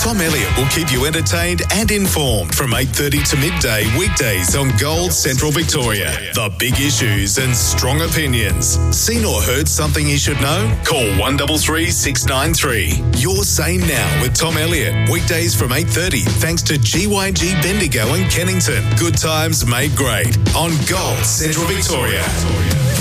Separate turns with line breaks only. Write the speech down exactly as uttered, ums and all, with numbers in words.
Tom Elliott will keep you entertained and informed from eight thirty to midday weekdays on Gold Central Victoria. The big issues and strong opinions. Seen or heard something you should know? Call one three three, six nine three. Your Say Now with Tom Elliott. Weekdays from eight thirty thanks to G Y G Bendigo and Kennington. Good times made great on Gold Central Victoria.